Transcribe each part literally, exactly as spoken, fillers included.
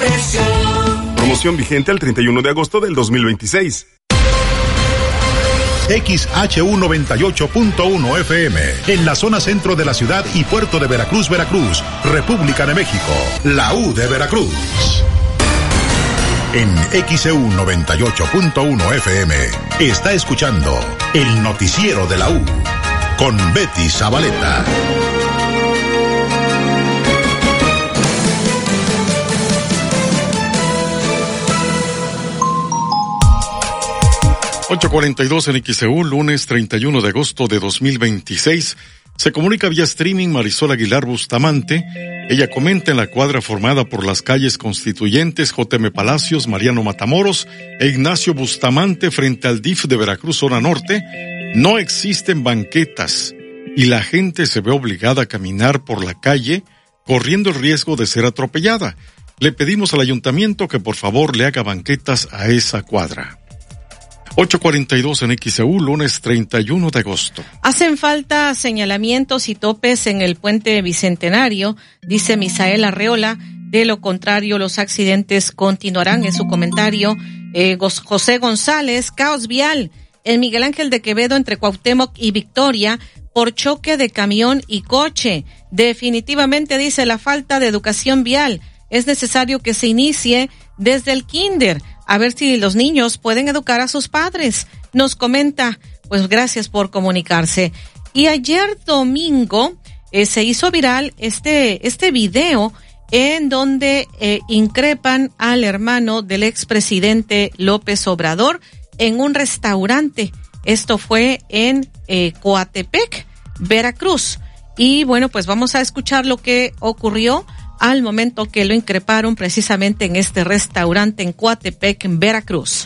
presión. Promoción vigente al treinta y uno de agosto del dos mil veintiséis. X H U noventa y ocho punto uno F M, en la zona centro de la ciudad y puerto de Veracruz, Veracruz, República de México, la U de Veracruz. En X E U noventa y ocho punto uno F M, está escuchando el noticiero de la U, con Betty Zabaleta. ocho cuarenta y dos en X E U, lunes treinta y uno de agosto de dos mil veintiséis. Se comunica vía streaming Marisol Aguilar Bustamante. Ella comenta: en la cuadra formada por las calles Constituyentes, J M Palacios, Mariano Matamoros e Ignacio Bustamante frente al D I F de Veracruz, zona norte, no existen banquetas y la gente se ve obligada a caminar por la calle corriendo el riesgo de ser atropellada. Le pedimos al ayuntamiento que por favor le haga banquetas a esa cuadra. ocho cuarenta y dos en X E U, lunes treinta y uno de agosto. Hacen falta señalamientos y topes en el puente Bicentenario, dice Misael Arreola. De lo contrario, los accidentes continuarán. En su comentario, eh, José González: caos vial en Miguel Ángel de Quevedo entre Cuauhtémoc y Victoria por choque de camión y coche. Definitivamente, dice, la falta de educación vial. Es necesario que se inicie desde el kinder, a ver si los niños pueden educar a sus padres. Nos comenta, pues gracias por comunicarse. Y ayer domingo eh, se hizo viral este este video en donde eh, increpan al hermano del expresidente López Obrador en un restaurante. Esto fue en eh, Coatepec, Veracruz. Y bueno, pues vamos a escuchar lo que ocurrió al momento que lo increparon precisamente en este restaurante en Coatepec, en Veracruz.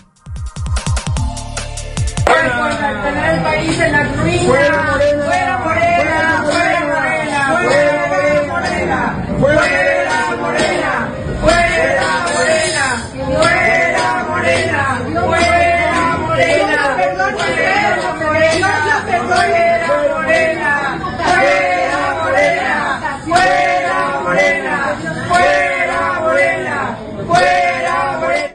Fuera, tener el país en la ruina. Fuera Morena, fuera Morena, fuera Morena, fuera Morena, fuera Morena, fuera Morena, fuera Morena, fuera Morena, perdón, fuera Morena, perdón, fuera Morena, fuera Morena, fuera Morena, fuera Morena, fuera Morena.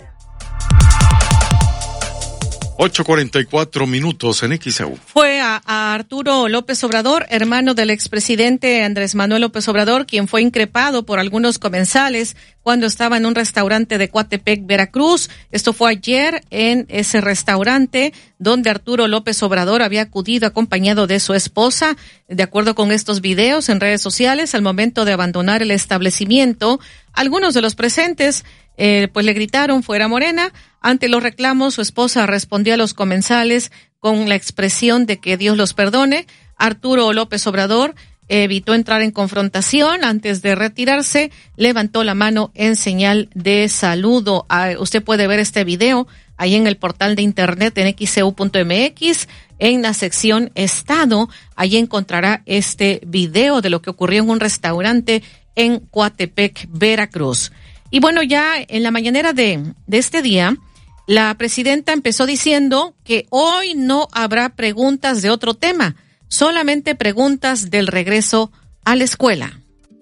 ocho cuarenta y cuatro minutos en X E U. Fue a, a Arturo López Obrador, hermano del expresidente Andrés Manuel López Obrador, quien fue increpado por algunos comensales cuando estaba en un restaurante de Coatepec, Veracruz. Esto fue ayer en ese restaurante donde Arturo López Obrador había acudido acompañado de su esposa. De acuerdo con estos videos en redes sociales, al momento de abandonar el establecimiento, algunos de los presentes eh, pues le gritaron fuera Morena. Ante los reclamos, su esposa respondió a los comensales con la expresión de que Dios los perdone. Arturo López Obrador evitó entrar en confrontación. Antes de retirarse, levantó la mano en señal de saludo. Ah, usted puede ver este video ahí en el portal de internet en X E U punto M X, en la sección Estado. Allí encontrará este video de lo que ocurrió en un restaurante en Coatepec, Veracruz. Y bueno, ya en la mañanera de, de este día, la presidenta empezó diciendo que hoy no habrá preguntas de otro tema, solamente preguntas del regreso a la escuela.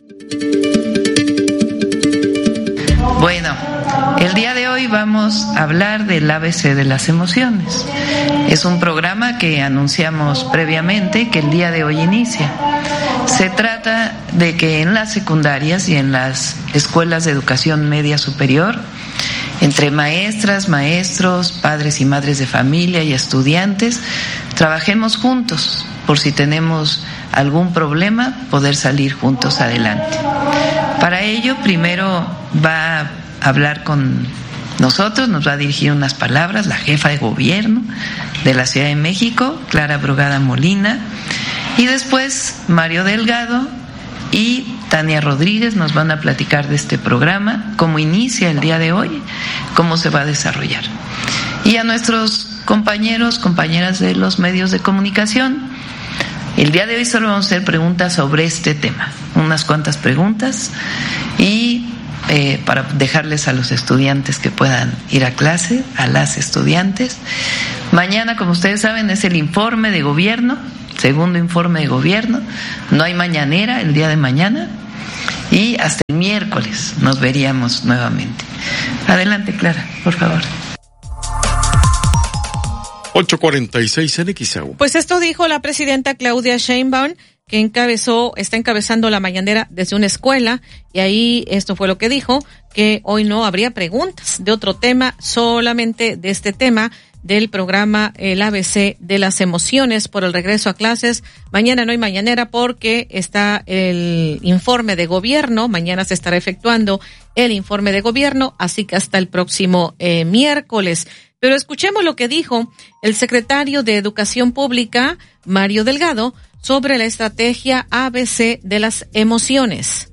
Bueno, el día de hoy vamos a hablar del A B C de las emociones. Es un programa que anunciamos previamente que el día de hoy inicia. Se trata de que en las secundarias y en las escuelas de educación media superior, entre maestras, maestros, padres y madres de familia y estudiantes, trabajemos juntos por si tenemos algún problema, poder salir juntos adelante. Para ello, primero va a hablar con nosotros, nos va a dirigir unas palabras la jefa de gobierno de la Ciudad de México, Clara Brugada Molina, y después Mario Delgado y Tania Rodríguez nos van a platicar de este programa, cómo inicia el día de hoy, cómo se va a desarrollar. Y a nuestros compañeros, compañeras de los medios de comunicación, el día de hoy solo vamos a hacer preguntas sobre este tema, unas cuantas preguntas, y eh, para dejarles a los estudiantes que puedan ir a clase, a las estudiantes. Mañana, como ustedes saben, es el informe de gobierno, segundo informe de gobierno, no hay mañanera el día de mañana, y hasta el miércoles nos veríamos nuevamente. Adelante, Clara, por favor. ocho cuarenta y seis en X E U. Pues esto dijo la presidenta Claudia Sheinbaum, que encabezó, está encabezando la mañanera desde una escuela, y ahí esto fue lo que dijo, que hoy no habría preguntas de otro tema, solamente de este tema del programa El A B C de las emociones por el regreso a clases. Mañana no hay mañanera porque está el informe de gobierno, mañana se estará efectuando el informe de gobierno, así que hasta el próximo eh, miércoles. Pero escuchemos lo que dijo el secretario de Educación Pública, Mario Delgado, sobre la estrategia A B C de las emociones.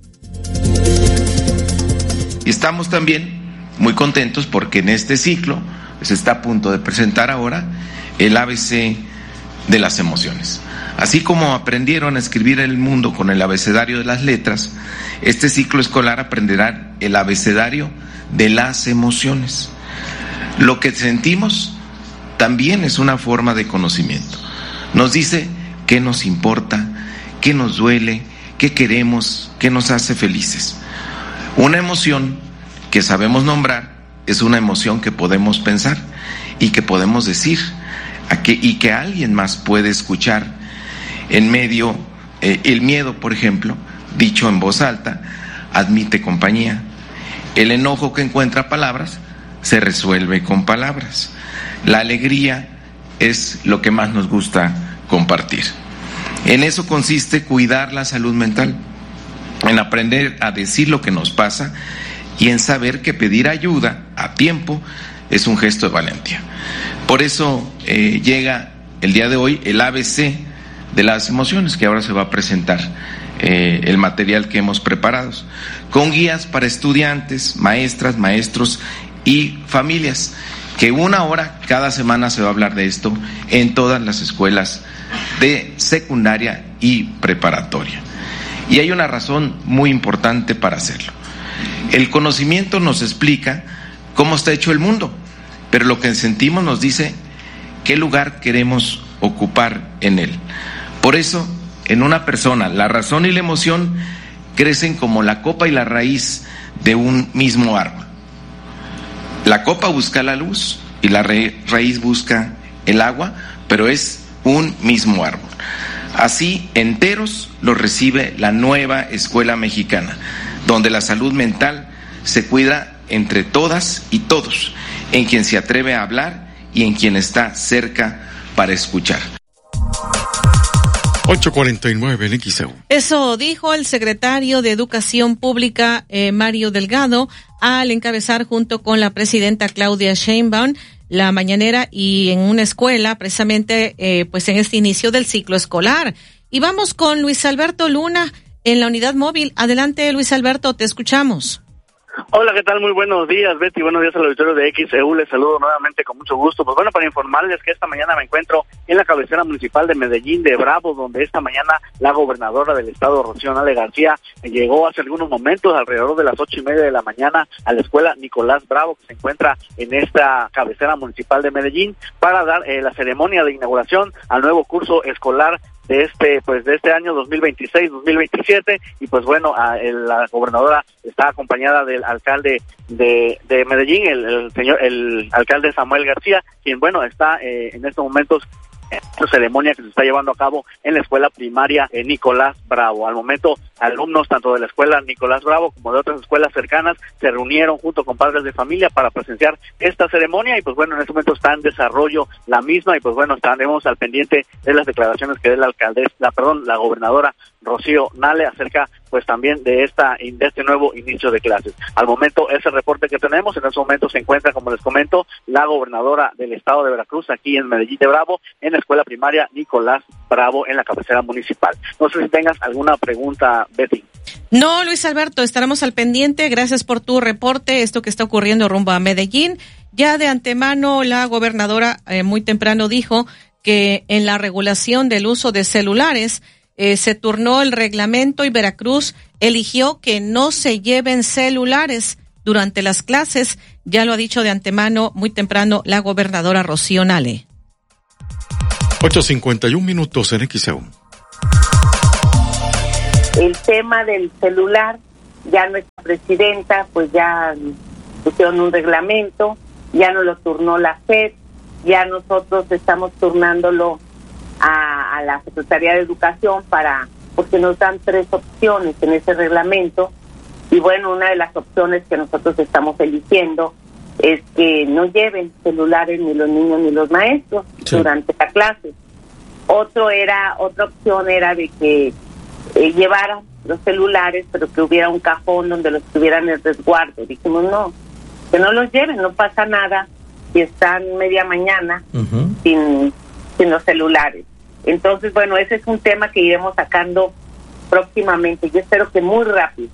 Estamos también muy contentos porque en este ciclo se está a punto de presentar ahora el A B C de las emociones. Así como aprendieron a escribir el mundo con el abecedario de las letras, este ciclo escolar aprenderá el abecedario de las emociones. Lo que sentimos también es una forma de conocimiento. Nos dice qué nos importa, qué nos duele, qué queremos, qué nos hace felices. Una emoción que sabemos nombrar es una emoción que podemos pensar y que podemos decir a que, y que alguien más puede escuchar en medio. Eh, el miedo, por ejemplo, dicho en voz alta, admite compañía. El enojo, que encuentra palabras, se resuelve con palabras. La alegría es lo que más nos gusta compartir. En eso consiste cuidar la salud mental, en aprender a decir lo que nos pasa y en saber que pedir ayuda a tiempo es un gesto de valentía. Por eso eh, llega el día de hoy el A B C de las emociones, que ahora se va a presentar eh, el material que hemos preparado, con guías para estudiantes, maestras, maestros y familias, que una hora cada semana se va a hablar de esto en todas las escuelas de secundaria y preparatoria. Y hay una razón muy importante para hacerlo. El conocimiento nos explica cómo está hecho el mundo, pero lo que sentimos nos dice qué lugar queremos ocupar en él. Por eso, en una persona, la razón y la emoción crecen como la copa y la raíz de un mismo árbol. La copa busca la luz y la raíz busca el agua, pero es un mismo árbol. Así, enteros los recibe la nueva escuela mexicana, donde la salud mental se cuida entre todas y todos, en quien se atreve a hablar y en quien está cerca para escuchar. ocho cuarenta y nueve en X E U. Eso dijo el secretario de Educación Pública, eh, Mario Delgado, al encabezar junto con la presidenta Claudia Sheinbaum la mañanera y en una escuela, precisamente eh, pues en este inicio del ciclo escolar. Y vamos con Luis Alberto Luna en la unidad móvil. Adelante, Luis Alberto, te escuchamos. Hola, ¿qué tal? Muy buenos días, Betty. Buenos días al auditorio de X E U. Les saludo nuevamente con mucho gusto. Pues bueno, para informarles que esta mañana me encuentro en la cabecera municipal de Medellín de Bravo, donde esta mañana la gobernadora del estado, Rocío Nale García, llegó hace algunos momentos, alrededor de las ocho y media de la mañana, a la escuela Nicolás Bravo, que se encuentra en esta cabecera municipal de Medellín, para dar eh, la ceremonia de inauguración al nuevo curso escolar de este pues de este año dos mil veintiséis dos mil veintisiete. Y pues bueno, a, el, la gobernadora está acompañada del alcalde de de Medellín, el, el señor el alcalde Samuel García, quien bueno está eh, en estos momentos en esta ceremonia que se está llevando a cabo en la escuela primaria eh, Nicolás Bravo. Al momento, alumnos tanto de la escuela Nicolás Bravo como de otras escuelas cercanas se reunieron junto con padres de familia para presenciar esta ceremonia, y pues bueno, en este momento está en desarrollo la misma, y pues bueno, estaremos al pendiente de las declaraciones que dé la alcaldesa, la, perdón, la gobernadora Rocío Nale acerca pues también de esta de este nuevo inicio de clases. Al momento es el reporte que tenemos. En este momento se encuentra, como les comento, la gobernadora del estado de Veracruz aquí en Medellín de Bravo, en la escuela primaria Nicolás Bravo, en la cabecera municipal. No sé si tengas alguna pregunta, Betty. No, Luis Alberto, estaremos al pendiente. Gracias por tu reporte, esto que está ocurriendo rumbo a Medellín. Ya de antemano la gobernadora eh, muy temprano dijo que en la regulación del uso de celulares Eh, se turnó el reglamento y Veracruz eligió que no se lleven celulares durante las clases. Ya lo ha dicho de antemano muy temprano la gobernadora Rocío Nale. ocho cincuenta y un minutos en X E U. El tema del celular ya nuestra presidenta pues ya pusieron un reglamento, ya nos lo turnó la S E P, ya nosotros estamos turnándolo a, a la Secretaría de Educación para, porque nos dan tres opciones en ese reglamento, y bueno, una de las opciones que nosotros estamos eligiendo es que no lleven celulares ni los niños ni los maestros sí. durante la clase. Otro era, otra opción era de que eh, llevaran los celulares, pero que hubiera un cajón donde los tuvieran en el resguardo. Dijimos, no, que no los lleven, no pasa nada si están media mañana uh-huh. sin, sin los celulares. Entonces, bueno, ese es un tema que iremos sacando próximamente. Yo espero que muy rápido.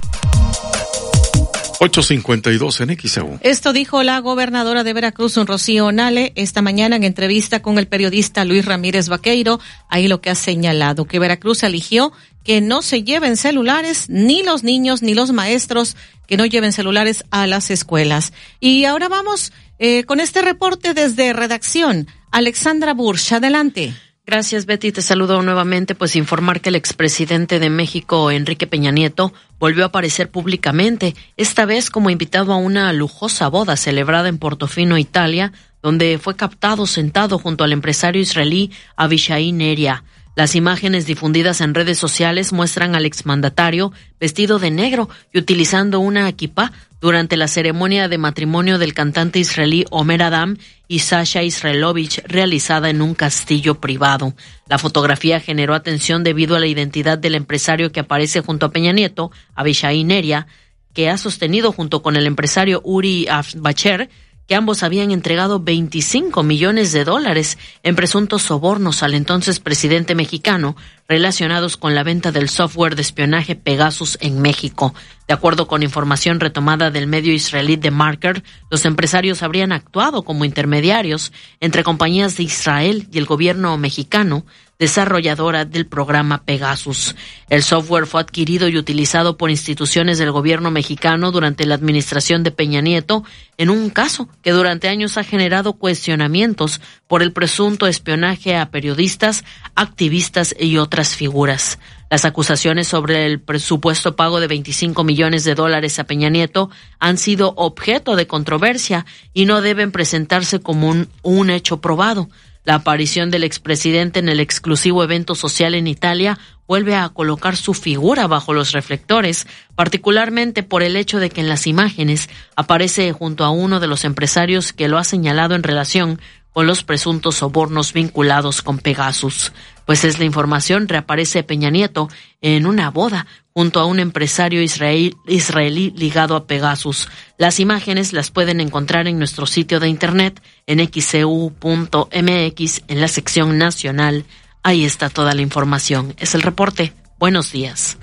ocho cincuenta y dos en X E U. Esto dijo la gobernadora de Veracruz, Rocío Nale, esta mañana en entrevista con el periodista Luis Ramírez Vaqueiro. Ahí lo que ha señalado, que Veracruz eligió que no se lleven celulares, ni los niños ni los maestros, que no lleven celulares a las escuelas. Y ahora vamos eh, con este reporte desde redacción. Alexandra Bursch, adelante. Gracias, Betty. Te saludo nuevamente. Pues informar que el expresidente de México, Enrique Peña Nieto, volvió a aparecer públicamente, esta vez como invitado a una lujosa boda celebrada en Portofino, Italia, donde fue captado sentado junto al empresario israelí Avishai Neria. Las imágenes difundidas en redes sociales muestran al exmandatario vestido de negro y utilizando una equipa durante la ceremonia de matrimonio del cantante israelí Omer Adam y Sasha Israelovich, realizada en un castillo privado. La fotografía generó atención debido a la identidad del empresario que aparece junto a Peña Nieto, Avishai Neria, que ha sostenido junto con el empresario Uri Bacher que ambos habían entregado veinticinco millones de dólares en presuntos sobornos al entonces presidente mexicano relacionados con la venta del software de espionaje Pegasus en México. De acuerdo con información retomada del medio israelí The Marker, los empresarios habrían actuado como intermediarios entre compañías de Israel y el gobierno mexicano, desarrolladora del programa Pegasus. El software fue adquirido y utilizado por instituciones del gobierno mexicano durante la administración de Peña Nieto en un caso que durante años ha generado cuestionamientos por el presunto espionaje a periodistas, activistas y otras figuras. Las acusaciones sobre el presupuesto pago de veinticinco millones de dólares a Peña Nieto han sido objeto de controversia y no deben presentarse como un, un hecho probado. La aparición del expresidente en el exclusivo evento social en Italia vuelve a colocar su figura bajo los reflectores, particularmente por el hecho de que en las imágenes aparece junto a uno de los empresarios que lo ha señalado en relación con los presuntos sobornos vinculados con Pegasus. Pues es la información, reaparece Peña Nieto en una boda junto a un empresario israel, israelí ligado a Pegasus. Las imágenes las pueden encontrar en nuestro sitio de internet en x e u punto m x en la sección nacional. Ahí está toda la información. Es el reporte. Buenos días.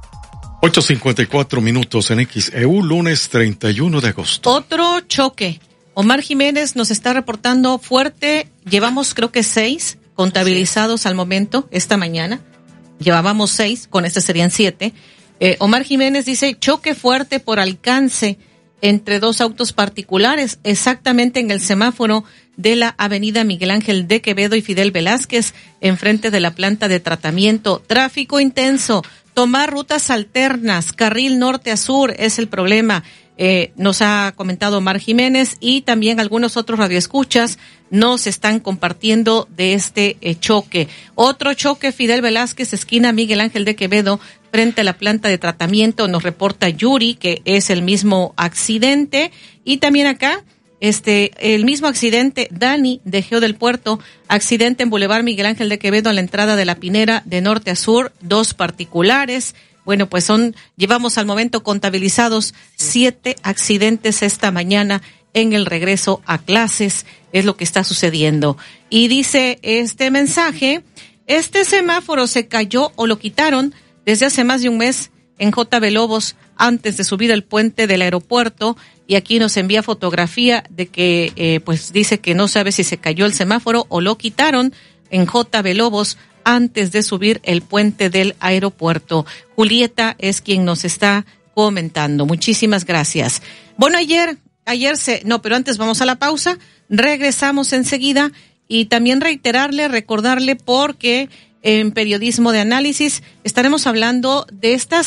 ocho cincuenta y cuatro minutos en X E U, lunes treinta y uno de agosto. Otro choque. Omar Jiménez nos está reportando fuerte. Llevamos creo que seis contabilizados al momento, esta mañana. Llevábamos seis, con este serían siete. Eh, Omar Jiménez dice, choque fuerte por alcance entre dos autos particulares, exactamente en el semáforo de la avenida Miguel Ángel de Quevedo y Fidel Velázquez, enfrente de la planta de tratamiento. Tráfico intenso, tomar rutas alternas, carril norte a sur es el problema. Eh, nos ha comentado Omar Jiménez y también algunos otros radioescuchas nos están compartiendo de este eh, choque. Otro choque, Fidel Velázquez, esquina Miguel Ángel de Quevedo, frente a la planta de tratamiento, nos reporta Yuri, que es el mismo accidente. Y también acá, este, el mismo accidente, Dani, de Geo del Puerto, accidente en Boulevard Miguel Ángel de Quevedo a la entrada de la Pinera de norte a sur, dos particulares. Bueno, pues son, llevamos al momento contabilizados siete accidentes esta mañana en el regreso a clases, es lo que está sucediendo. Y dice este mensaje, este semáforo se cayó o lo quitaron desde hace más de un mes en J B Lobos antes de subir el puente del aeropuerto, y aquí nos envía fotografía de que eh, pues dice que no sabe si se cayó el semáforo o lo quitaron en J B Lobos antes de subir el puente del aeropuerto. Julieta es quien nos está comentando. Muchísimas gracias. Bueno, ayer, ayer se, no, pero antes vamos a la pausa. Regresamos enseguida y también reiterarle, recordarle porque en Periodismo de Análisis estaremos hablando de estas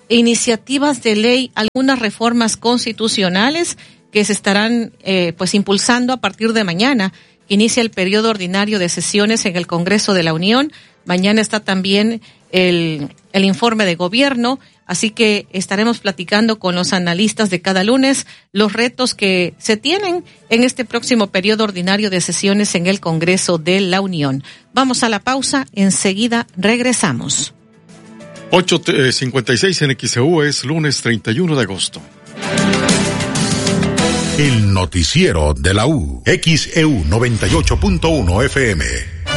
iniciativas de ley, algunas reformas constitucionales que se estarán eh, pues impulsando a partir de mañana, que inicia el periodo ordinario de sesiones en el Congreso de la Unión. Mañana está también el, el informe de gobierno, así que estaremos platicando con los analistas de cada lunes los retos que se tienen en este próximo periodo ordinario de sesiones en el Congreso de la Unión. Vamos a la pausa, enseguida regresamos. ocho cincuenta y seis en X E U, es lunes treinta y uno de agosto. El noticiero de la U, X E U noventa y ocho punto uno F M.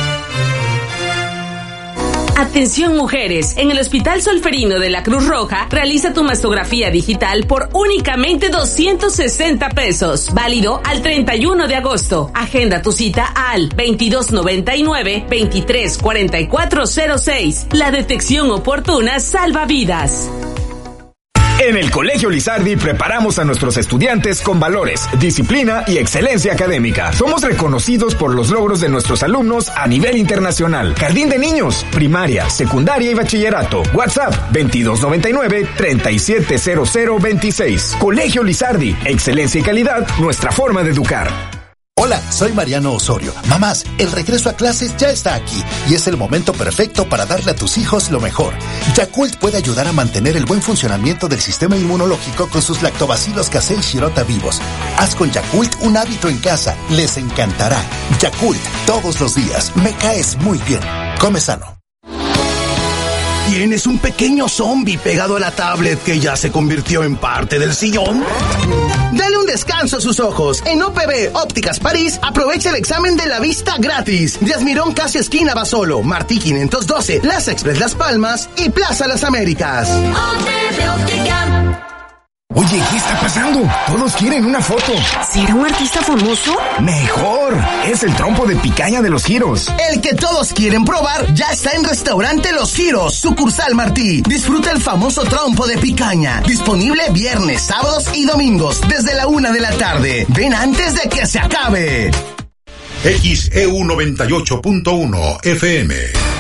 Atención mujeres, en el Hospital Solferino de la Cruz Roja realiza tu mastografía digital por únicamente doscientos sesenta pesos, válido al treinta y uno de agosto. Agenda tu cita al veintidós noventa y nueve, veintitrés cuarenta y cuatro cero seis. La detección oportuna salva vidas. En el Colegio Lizardi preparamos a nuestros estudiantes con valores, disciplina y excelencia académica. Somos reconocidos por los logros de nuestros alumnos a nivel internacional. Jardín de niños, primaria, secundaria y bachillerato. WhatsApp veintidós noventa y nueve, treinta y siete cero cero veintiséis. Colegio Lizardi, excelencia y calidad, nuestra forma de educar. Hola, soy Mariano Osorio. Mamás, el regreso a clases ya está aquí y es el momento perfecto para darle a tus hijos lo mejor. Yakult puede ayudar a mantener el buen funcionamiento del sistema inmunológico con sus lactobacilos casei shirota vivos. Haz con Yakult un hábito en casa. Les encantará. Yakult, todos los días. Me caes muy bien. Come sano. ¿Tienes un pequeño zombie pegado a la tablet que ya se convirtió en parte del sillón? Dale un descanso a sus ojos. En O P B Ópticas París, aprovecha el examen de la vista gratis. Díaz Mirón, casi esquina Basolo, Martí quinientos doce, Plaza Express Las Palmas y Plaza Las Américas. O P B Óptica. Oye, ¿qué está pasando? Todos quieren una foto. ¿Será un artista famoso? ¡Mejor! Es el trompo de picaña de Los Giros. El que todos quieren probar ya está en Restaurante Los Giros, sucursal Martí. Disfruta el famoso trompo de picaña. Disponible viernes, sábados y domingos desde la una de la tarde. Ven antes de que se acabe. X E U noventa y ocho punto uno F M.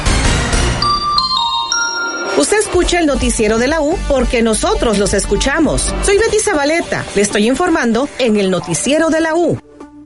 Usted escucha el noticiero de la U porque nosotros los escuchamos. Soy Betty Zabaleta. Le estoy informando en el noticiero de la U.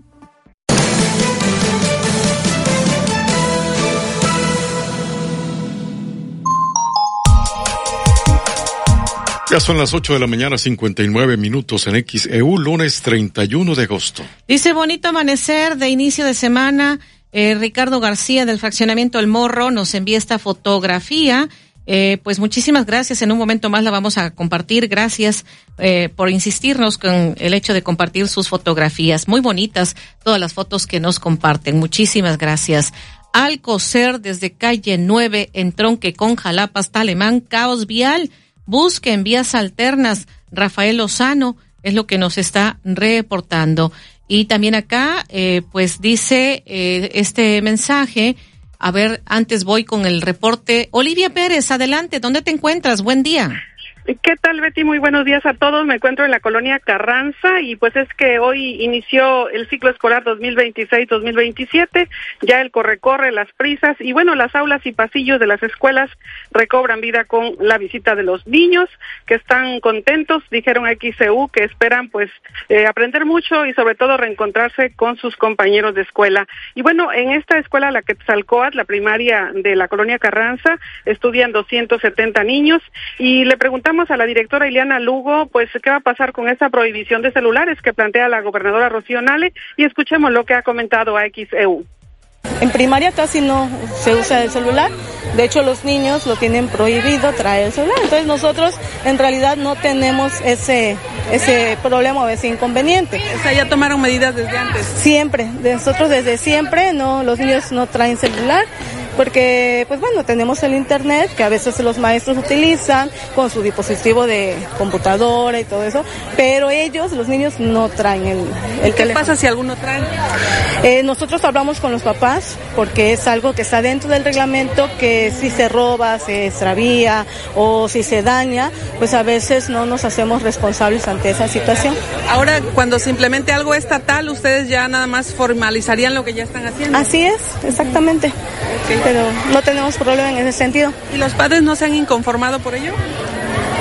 Ya son las ocho de la mañana, cincuenta y nueve minutos en X E U, lunes treinta y uno de agosto. Dice bonito amanecer de inicio de semana. Eh, Ricardo García del fraccionamiento El Morro nos envía esta fotografía. Eh, pues muchísimas gracias. En un momento más la vamos a compartir. Gracias eh, por insistirnos con el hecho de compartir sus fotografías. Muy bonitas todas las fotos que nos comparten. Muchísimas gracias. Alcocer desde calle nueve en tronque con Jalapa hasta Alemán. Caos vial. Busquen vías alternas. Rafael Lozano es lo que nos está reportando. Y también acá, eh, pues dice eh, este mensaje. A ver, antes voy con el reporte. Olivia Pérez, adelante, ¿dónde te encuentras? Buen día. ¿Qué tal, Betty? Muy buenos días a todos. Me encuentro en la colonia Carranza y pues es que hoy inició el ciclo escolar dos mil veintiséis dos mil veintisiete, ya el corre-corre, las prisas y bueno, las aulas y pasillos de las escuelas recobran vida con la visita de los niños que están contentos, dijeron a X E U que esperan pues eh, aprender mucho y sobre todo reencontrarse con sus compañeros de escuela. Y bueno, en esta escuela, la Quetzalcóatl, la primaria de la colonia Carranza, estudian doscientos setenta niños y le preguntamos a la directora Ileana Lugo, pues, ¿qué va a pasar con esta prohibición de celulares que plantea la gobernadora Rocío Nale? Y escuchemos lo que ha comentado a X E U. En primaria casi no se usa el celular, de hecho los niños lo tienen prohibido traer el celular, entonces nosotros en realidad no tenemos ese ese problema o ese inconveniente. O sea, ¿ya tomaron medidas desde antes? Siempre, nosotros desde siempre, no, los niños no traen celular, porque pues bueno, tenemos el internet que a veces los maestros utilizan con su dispositivo de computadora y todo eso, pero ellos, los niños, no traen el, el ¿Qué teléfono. Pasa si alguno trae? Eh, nosotros hablamos con los papás porque es algo que está dentro del reglamento, que si se roba, se extravía o si se daña, pues a veces no nos hacemos responsables ante esa situación. Ahora, cuando se implemente algo estatal, ustedes ya nada más formalizarían lo que ya están haciendo. Así es, exactamente. Okay. Pero no tenemos problema en ese sentido. ¿Y los padres no se han inconformado por ello?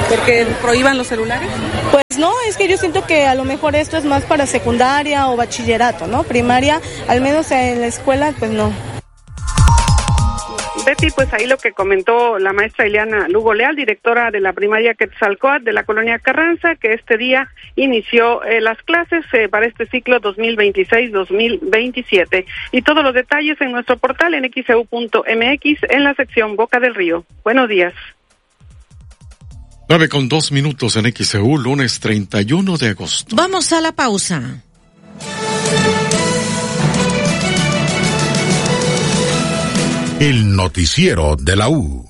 ¿Porque prohíban los celulares? Pues no, es que yo siento que a lo mejor esto es más para secundaria o bachillerato, ¿no? Primaria, al menos en la escuela, pues no. Betty, pues ahí lo que comentó la maestra Ileana Lugo Leal, directora de la primaria Quetzalcóatl de la colonia Carranza, que este día inició eh, las clases eh, para este ciclo dos mil veintiséis dos mil veintisiete. Y todos los detalles en nuestro portal en x e u punto m x en la sección Boca del Río. Buenos días. Nueve con dos minutos en X E U, lunes treinta y uno de agosto. Vamos a la pausa. El noticiero de la U.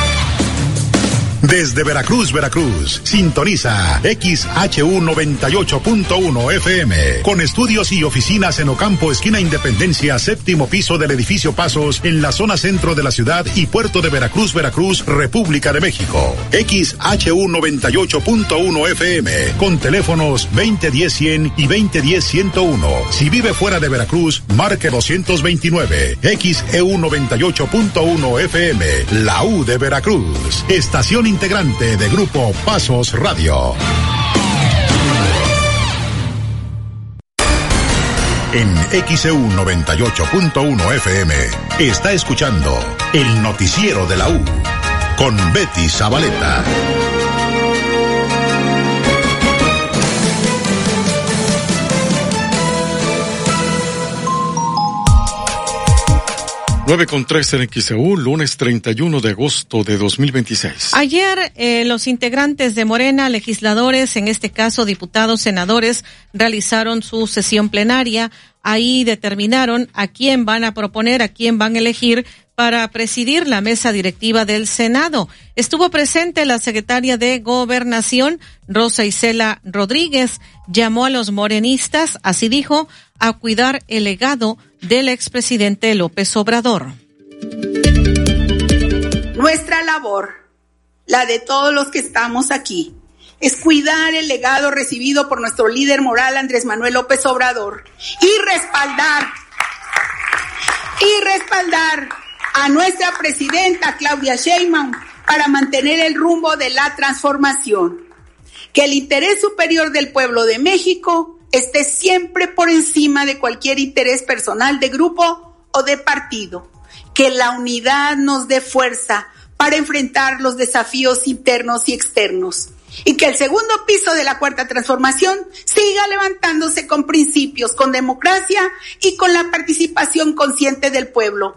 Desde Veracruz, Veracruz, sintoniza X H U noventa y ocho punto uno F M, con estudios y oficinas en Ocampo, esquina Independencia, séptimo piso del edificio Pasos, en la zona centro de la ciudad y puerto de Veracruz, Veracruz, República de México. X H U noventa y ocho punto uno F M, con teléfonos veinte diez cien y veinte diez ciento uno. Si vive fuera de Veracruz, marque doscientos veintinueve. X E U noventa y ocho punto uno F M, la U de Veracruz. Estación integrante de Grupo Pasos Radio. En X E U noventa y ocho punto uno F M está escuchando el noticiero de la U con Betty Zabaleta. Nueve con tres en X E U, lunes treinta y uno de agosto de dos mil veintiséis. Ayer, eh, los integrantes de Morena, legisladores, en este caso diputados, senadores, realizaron su sesión plenaria. Ahí determinaron a quién van a proponer, a quién van a elegir para presidir la mesa directiva del Senado. Estuvo presente la secretaria de Gobernación, Rosa Isela Rodríguez. Llamó a los morenistas, así dijo, a cuidar el legado del expresidente López Obrador. Nuestra labor, la de todos los que estamos aquí, es cuidar el legado recibido por nuestro líder moral Andrés Manuel López Obrador y respaldar, y respaldar a nuestra presidenta Claudia Sheinbaum para mantener el rumbo de la transformación. Que el interés superior del pueblo de México esté siempre por encima de cualquier interés personal de grupo o de partido. Que la unidad nos dé fuerza para enfrentar los desafíos internos y externos. Y que el segundo piso de la Cuarta Transformación siga levantándose con principios, con democracia y con la participación consciente del pueblo.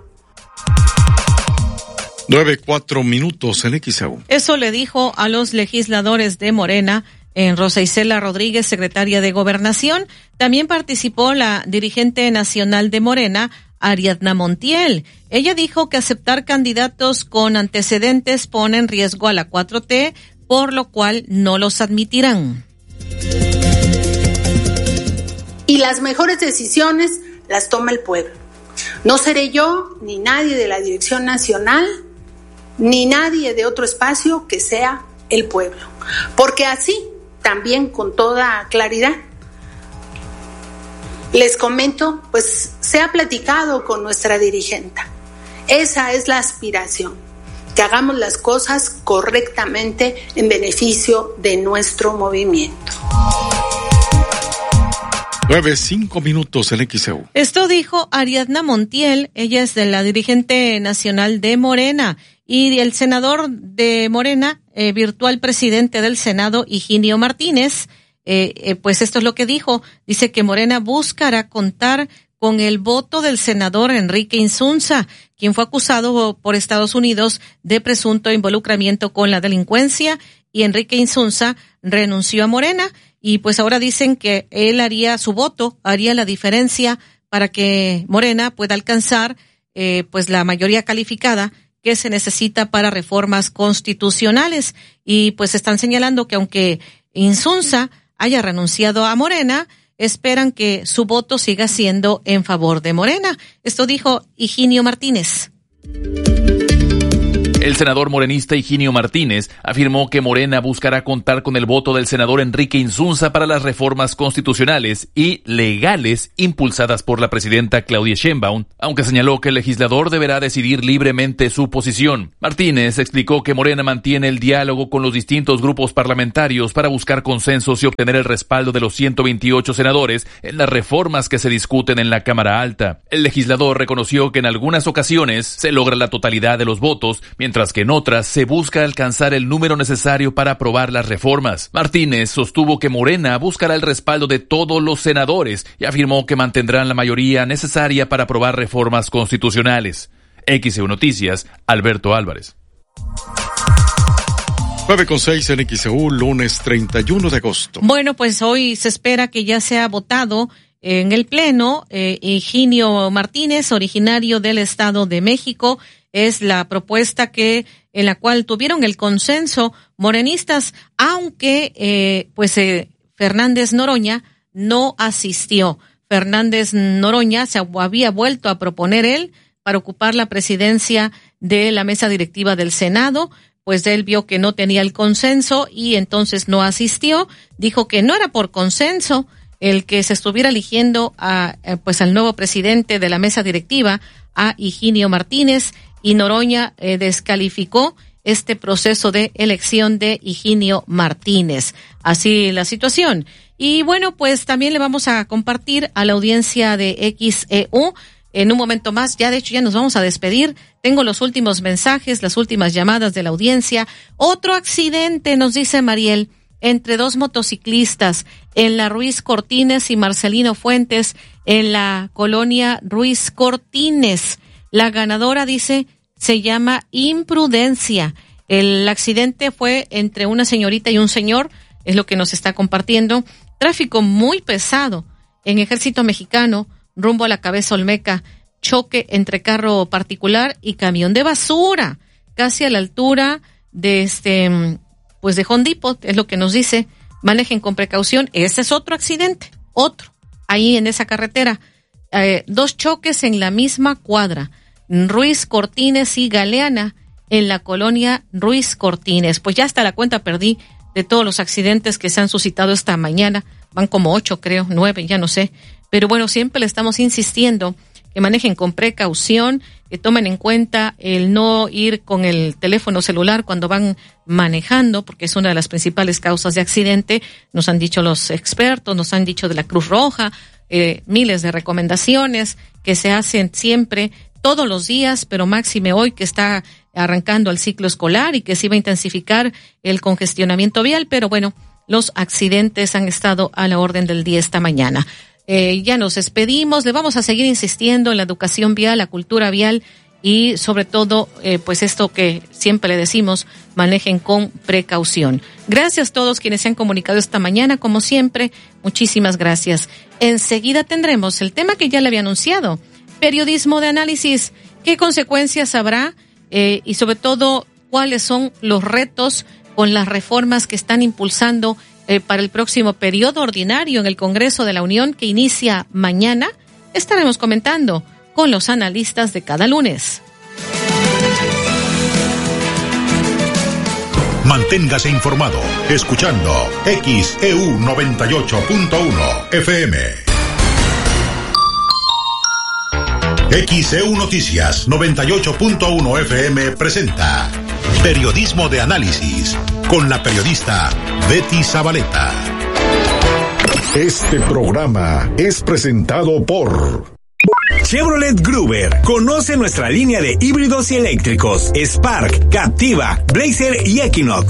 Nueve, cuatro minutos en X E U. Eso le dijo a los legisladores de Morena en Rosa Isela Rodríguez, secretaria de Gobernación. También participó la dirigente nacional de Morena, Ariadna Montiel. Ella dijo que aceptar candidatos con antecedentes pone en riesgo a la cuatro T, por lo cual no los admitirán. Y las mejores decisiones las toma el pueblo. No seré yo, ni nadie de la Dirección Nacional, ni nadie de otro espacio que sea el pueblo. Porque así, también con toda claridad, les comento, pues se ha platicado con nuestra dirigente. Esa es la aspiración, que hagamos las cosas correctamente en beneficio de nuestro movimiento. Nueve, cinco minutos en X E U. Esto dijo Ariadna Montiel, ella es de la dirigente nacional de Morena, y el senador de Morena, eh, virtual presidente del Senado, Higinio Martínez, eh, eh, pues esto es lo que dijo. Dice que Morena buscará contar con el voto del senador Enrique Insunza, quien fue acusado por Estados Unidos de presunto involucramiento con la delincuencia, y Enrique Insunza renunció a Morena, y pues ahora dicen que él haría su voto, haría la diferencia para que Morena pueda alcanzar eh, pues la mayoría calificada que se necesita para reformas constitucionales. Y pues están señalando que aunque Insunza haya renunciado a Morena, esperan que su voto siga siendo en favor de Morena. Esto dijo Higinio Martínez. El senador morenista Higinio Martínez afirmó que Morena buscará contar con el voto del senador Enrique Insunza para las reformas constitucionales y legales impulsadas por la presidenta Claudia Sheinbaum, aunque señaló que el legislador deberá decidir libremente su posición. Martínez explicó que Morena mantiene el diálogo con los distintos grupos parlamentarios para buscar consensos y obtener el respaldo de los ciento veintiocho senadores en las reformas que se discuten en la Cámara Alta. El legislador reconoció que en algunas ocasiones se logra la totalidad de los votos, mientras que en otras se busca alcanzar el número necesario para aprobar las reformas. Martínez sostuvo que Morena buscará el respaldo de todos los senadores y afirmó que mantendrán la mayoría necesaria para aprobar reformas constitucionales. X E U Noticias, Alberto Álvarez. nueve con seis en X E U, lunes treinta y uno de agosto. Bueno, pues hoy se espera que ya sea votado en el Pleno. eh, Higinio Martínez, originario del Estado de México, es la propuesta que en la cual tuvieron el consenso morenistas, aunque eh, pues eh, Fernández Noroña no asistió. Fernández Noroña se había vuelto a proponer él para ocupar la presidencia de la mesa directiva del Senado, pues él vio que no tenía el consenso y entonces no asistió. Dijo que no era por consenso el que se estuviera eligiendo a pues al nuevo presidente de la mesa directiva, a Higinio Martínez, y Noroña eh, descalificó este proceso de elección de Higinio Martínez. Así la situación. Y bueno, pues también le vamos a compartir a la audiencia de X E U en un momento más. Ya de hecho ya nos vamos a despedir. Tengo los últimos mensajes, las últimas llamadas de la audiencia. Otro accidente, nos dice Mariel, entre dos motociclistas en la Ruiz Cortines y Marcelino Fuentes en la colonia Ruiz Cortines. La ganadora, dice, se llama Imprudencia. El accidente fue entre una señorita y un señor, es lo que nos está compartiendo. Tráfico muy pesado en Ejército Mexicano, rumbo a la Cabeza Olmeca. Choque entre carro particular y camión de basura, casi a la altura de este, pues de Home Depot, es lo que nos dice. Manejen con precaución. Ese es otro accidente, otro, ahí en esa carretera. Eh, dos choques en la misma cuadra, Ruiz Cortines y Galeana, en la colonia Ruiz Cortines. Pues ya hasta la cuenta perdí de todos los accidentes que se han suscitado esta mañana. Van como ocho, creo, nueve, ya no sé. Pero bueno, siempre le estamos insistiendo que manejen con precaución, que tomen en cuenta el no ir con el teléfono celular cuando van manejando, porque es una de las principales causas de accidente. Nos han dicho los expertos, nos han dicho de la Cruz Roja, eh, miles de recomendaciones que se hacen siempre, todos los días, pero máxime hoy que está arrancando el ciclo escolar y que se iba a intensificar el congestionamiento vial, pero bueno, los accidentes han estado a la orden del día esta mañana. Eh, ya nos despedimos, le vamos a seguir insistiendo en la educación vial, la cultura vial y sobre todo, eh, pues esto que siempre le decimos, manejen con precaución. Gracias a todos quienes se han comunicado esta mañana, como siempre, muchísimas gracias. Enseguida tendremos el tema que ya le había anunciado, periodismo de análisis, qué consecuencias habrá eh, y sobre todo cuáles son los retos con las reformas que están impulsando Eh, para el próximo periodo ordinario en el Congreso de la Unión que inicia mañana. Estaremos comentando con los analistas de cada lunes. Manténgase informado escuchando X E U noventa y ocho punto uno F M. X E U Noticias noventa y ocho punto uno F M presenta Periodismo de Análisis con la periodista Betty Zabaleta. Este programa es presentado por Chevrolet Gruber. Conoce nuestra línea de híbridos y eléctricos: Spark, Captiva, Blazer y Equinox.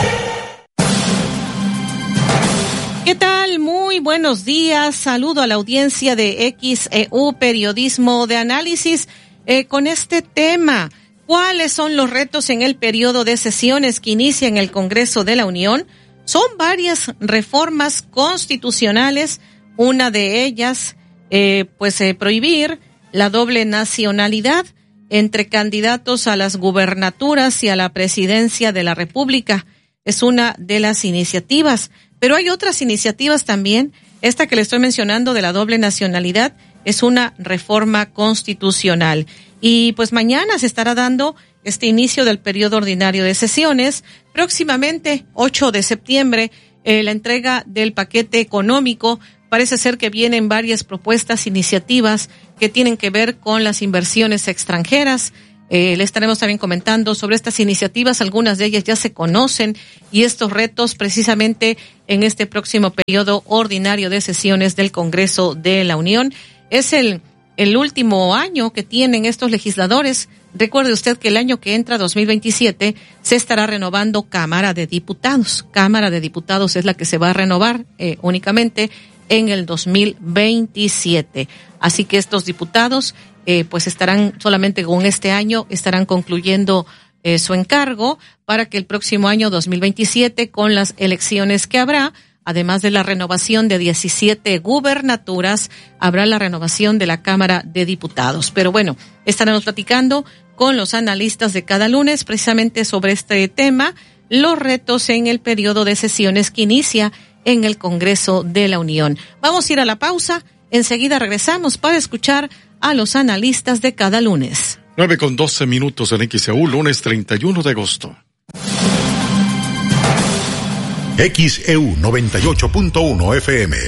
¿Qué tal? Muy buenos días. Saludo a la audiencia de X E U Periodismo de Análisis eh, con este tema. ¿Cuáles son los retos en el periodo de sesiones que inicia en el Congreso de la Unión? Son varias reformas constitucionales. Una de ellas, eh, pues eh, prohibir la doble nacionalidad entre candidatos a las gubernaturas y a la presidencia de la República. Es una de las iniciativas. Pero hay otras iniciativas también. Esta que le estoy mencionando de la doble nacionalidad es una reforma constitucional. Y pues mañana se estará dando este inicio del periodo ordinario de sesiones. Próximamente, ocho de septiembre, eh, la entrega del paquete económico. Parece ser que vienen varias propuestas, iniciativas que tienen que ver con las inversiones extranjeras. Eh, le estaremos también comentando sobre estas iniciativas, algunas de ellas ya se conocen, y estos retos precisamente en este próximo periodo ordinario de sesiones del Congreso de la Unión. Es el, el último año que tienen estos legisladores. Recuerde usted que el año que entra, dos mil veintisiete, se estará renovando Cámara de Diputados. Cámara de Diputados es la que se va a renovar eh, únicamente en el dos mil veintisiete. Así que estos diputados Eh, pues estarán solamente con este año, estarán concluyendo eh, su encargo para que el próximo año dos mil veintisiete, con las elecciones que habrá, además de la renovación de diecisiete gubernaturas, habrá la renovación de la Cámara de Diputados. Pero bueno, estaremos platicando con los analistas de cada lunes precisamente sobre este tema, los retos en el periodo de sesiones que inicia en el Congreso de la Unión. Vamos a ir a la pausa, enseguida regresamos para escuchar a los analistas de cada lunes. Nueve con doce minutos en X E U, lunes treinta y uno de agosto. X E U noventa y ocho punto uno F M.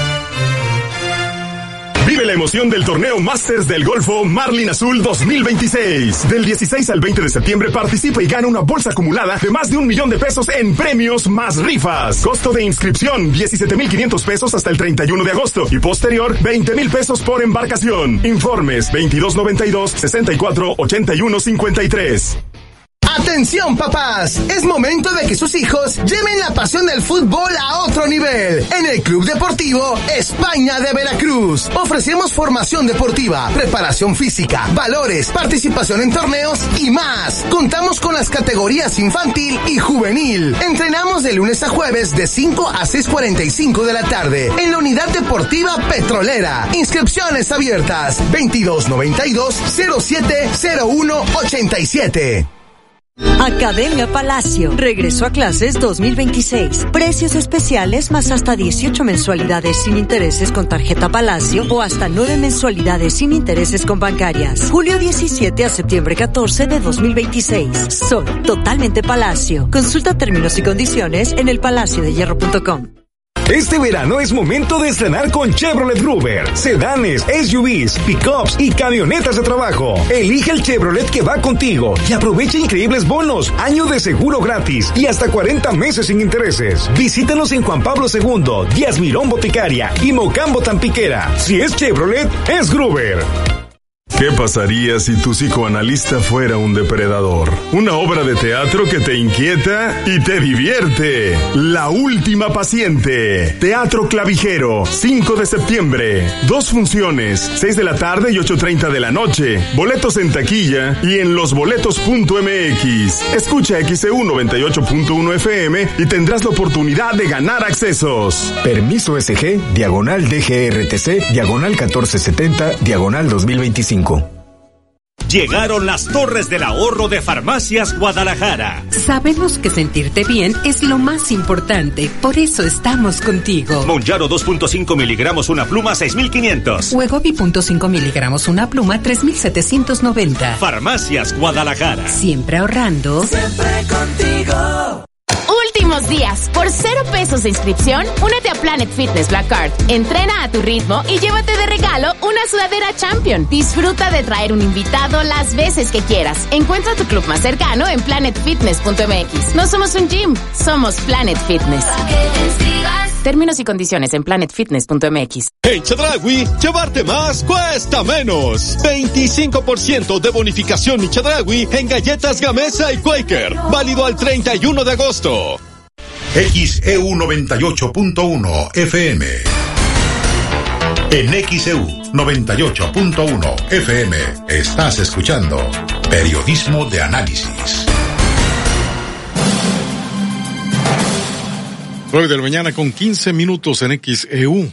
Vive la emoción del torneo Masters del Golfo Marlin Azul dos mil veintiséis. Del dieciséis al veinte de septiembre participa y gana una bolsa acumulada de más de un millón de pesos en premios más rifas. Costo de inscripción diecisiete mil quinientos pesos hasta el treinta y uno de agosto y posterior veinte mil pesos por embarcación. Informes veintidós noventa y dos, sesenta y cuatro, ochenta y uno, cincuenta y tres. ¡Atención, papás! Es momento de que sus hijos lleven la pasión del fútbol a otro nivel. En el Club Deportivo España de Veracruz ofrecemos formación deportiva, preparación física, valores, participación en torneos y más. Contamos con las categorías infantil y juvenil. Entrenamos de lunes a jueves de cinco a seis cuarenta y cinco de la tarde en la Unidad Deportiva Petrolera. Inscripciones abiertas veintidós noventa y dos, cero siete cero uno ochenta y siete. Academia Palacio regresó a clases dos mil veintiséis. Precios especiales más hasta dieciocho mensualidades sin intereses con tarjeta Palacio o hasta nueve mensualidades sin intereses con bancarias. Julio diecisiete a septiembre catorce de dos mil veintiséis. Soy totalmente Palacio. Consulta términos y condiciones en el palacio de hierro punto com. Este verano es momento de estrenar con Chevrolet Gruber. Sedanes, S U Vs, pickups y camionetas de trabajo. Elige el Chevrolet que va contigo y aprovecha increíbles bonos, año de seguro gratis y hasta cuarenta meses sin intereses. Visítanos en Juan Pablo segundo, Díaz Mirón Boticaria y Mocambo Tampiquera. Si es Chevrolet, es Gruber. ¿Qué pasaría si tu psicoanalista fuera un depredador? Una obra de teatro que te inquieta y te divierte. La última paciente. Teatro Clavijero, cinco de septiembre. Dos funciones, seis de la tarde y ocho treinta de la noche. Boletos en taquilla y en losboletos punto m x. Escucha X E U noventa y ocho punto uno F M y tendrás la oportunidad de ganar accesos. Permiso S G, diagonal D G R T C, diagonal catorce setenta, diagonal dos mil veinticinco. Llegaron las Torres del Ahorro de Farmacias Guadalajara. Sabemos que sentirte bien es lo más importante, por eso estamos contigo. Monjaro dos punto cinco miligramos una pluma seis mil quinientos. Wegovy punto cinco miligramos una pluma tres mil setecientos noventa. Farmacias Guadalajara. Siempre ahorrando. Siempre contigo. Últimos días. Por cero pesos de inscripción, únete a Planet Fitness Black Card. Entrena a tu ritmo y llévate de regalo una sudadera Champion. Disfruta de traer un invitado las veces que quieras. Encuentra tu club más cercano en planet fitness punto m x. No somos un gym, somos Planet Fitness. Términos y condiciones en planet fitness punto m x. En Chedraui, llevarte más cuesta menos. veinticinco por ciento de bonificación y Chedraui en galletas Gamesa y Quaker. Válido al treinta y uno de agosto. X E U noventa y ocho punto uno F M. En X E U noventa y ocho punto uno F M estás escuchando Periodismo de Análisis. nueve de la mañana con quince minutos en X E U.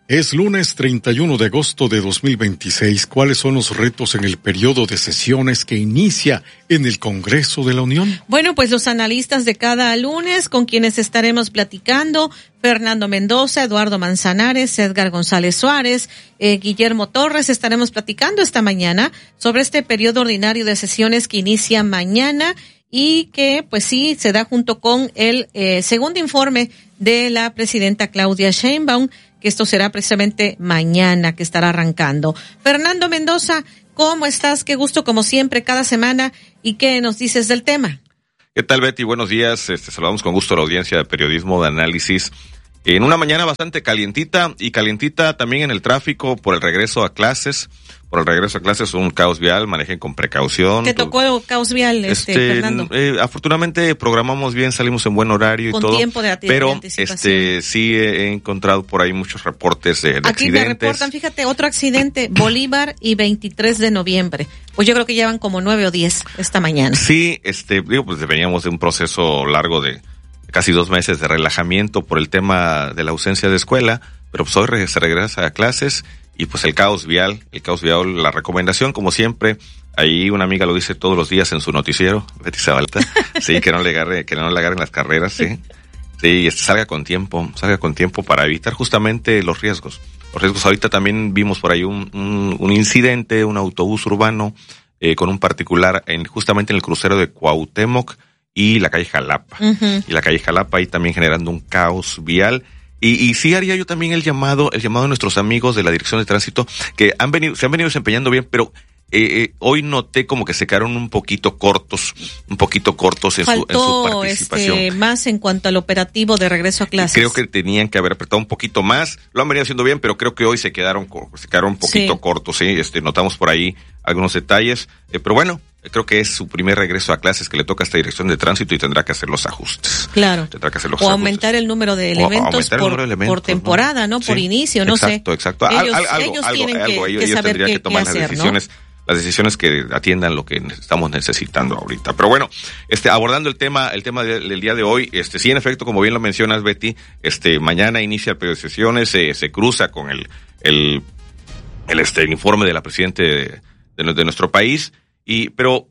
Es lunes treinta y uno de agosto de dos mil veintiséis. ¿Cuáles son los retos en el periodo de sesiones que inicia en el Congreso de la Unión? Bueno, pues los analistas de cada lunes con quienes estaremos platicando: Fernando Mendoza, Eduardo Manzanares, Edgar González Suárez, eh, Guillermo Torres. Estaremos platicando esta mañana sobre este periodo ordinario de sesiones que inicia mañana y que, pues sí, se da junto con el eh, segundo informe de la presidenta Claudia Sheinbaum, que esto será precisamente mañana que estará arrancando. Fernando Mendoza, ¿cómo estás? Qué gusto, como siempre, cada semana. ¿Y qué nos dices del tema? ¿Qué tal, Betty? Buenos días. Este, saludamos con gusto a la audiencia de Periodismo de Análisis. En una mañana bastante calientita y calientita también en el tráfico por el regreso a clases. Por el regreso a clases, un caos vial, manejen con precaución. ¿Te tocó el caos vial, este, este Fernando? Eh, afortunadamente programamos bien, salimos en buen horario y con todo. Tiempo de, pero de este sí he encontrado por ahí muchos reportes de, de Aquí accidentes. me reportan, fíjate, otro accidente, Bolívar y veintitrés de noviembre. Pues yo creo que llevan como nueve o diez esta mañana. Sí, este, digo, pues veníamos de un proceso largo de casi dos meses de relajamiento por el tema de la ausencia de escuela, pero pues hoy se regresa a clases. Y pues el caos vial, el caos vial, la recomendación, como siempre, ahí una amiga lo dice todos los días en su noticiero, Betty Zabaleta, sí, que no le agarre, que no le agarren las carreras, sí, sí, salga con tiempo, salga con tiempo para evitar justamente los riesgos. Los riesgos, ahorita también vimos por ahí un, un, un incidente, un autobús urbano, eh, con un particular en, justamente en el crucero de Cuauhtémoc y la calle Jalapa. Uh-huh. Y la calle Jalapa ahí también generando un caos vial. Y, y sí haría yo también el llamado, el llamado a nuestros amigos de la Dirección de Tránsito, que han venido, se han venido desempeñando bien, pero eh, eh, hoy noté como que se quedaron un poquito cortos, un poquito cortos en, Faltó, su, en su participación. Este, más en cuanto al operativo de regreso a clases. Creo que tenían que haber apretado un poquito más, lo han venido haciendo bien, pero creo que hoy se quedaron, se quedaron un poquito sí. cortos, sí, este, notamos por ahí algunos detalles, eh, pero bueno, creo que es su primer regreso a clases que le toca a esta Dirección de Tránsito y tendrá que hacer los ajustes. Claro. Tendrá que hacer los o ajustes. aumentar el número de elementos, por, de elementos por temporada, ¿no? ¿no? Por sí. inicio, no exacto, sé. Exacto, exacto. Ellos, Al, algo, ellos algo, tienen algo. que, Ellos, que ellos saber tendrían qué, que tomar qué hacer, las decisiones, ¿no? Las decisiones que atiendan lo que estamos necesitando ahorita. Pero bueno, este, abordando el tema, el tema de, del día de hoy, este, sí, en efecto, como bien lo mencionas, Betty, este, mañana inicia el periodo de sesiones, se, se cruza con el, el, el, este, el informe de la presidenta de, de, de nuestro país, y, pero,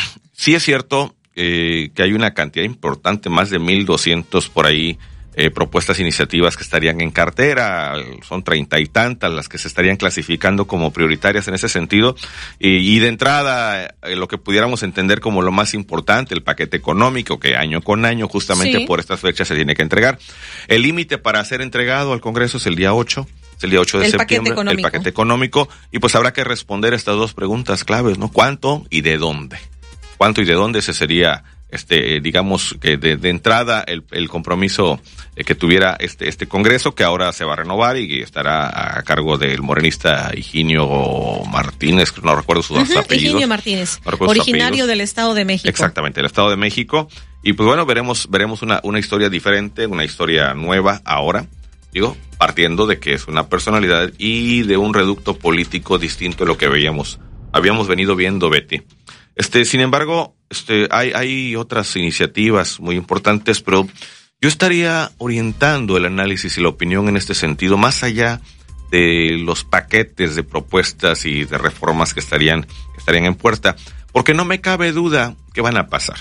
sí es cierto eh, que hay una cantidad importante, más de mil doscientos por ahí, eh, propuestas, iniciativas que estarían en cartera, son treinta y tantas las que se estarían clasificando como prioritarias en ese sentido, y, y de entrada, eh, lo que pudiéramos entender como lo más importante, el paquete económico, que año con año, justamente sí. por estas fechas se tiene que entregar. El límite para ser entregado al Congreso es el día ocho. El día ocho de el septiembre, paquete el paquete económico, y pues habrá que responder estas dos preguntas claves, ¿no? ¿Cuánto y de dónde? ¿Cuánto y de dónde? Ese sería, este, digamos, que de, de entrada el, el compromiso eh, que tuviera este, este Congreso, que ahora se va a renovar y estará a cargo del morenista Higinio Martínez, no recuerdo sus uh-huh, apellidos. Higinio Martínez, no originario del Estado de México. Exactamente, del Estado de México. Y pues bueno, veremos, veremos una, una historia diferente, una historia nueva ahora. Digo, partiendo de que es una personalidad y de un reducto político distinto a lo que veíamos, habíamos venido viendo, Betty. Este, sin embargo, este, hay, hay otras iniciativas muy importantes, pero yo estaría orientando el análisis y la opinión en este sentido, más allá de los paquetes de propuestas y de reformas que estarían, que estarían en puerta, porque no me cabe duda que van a pasar.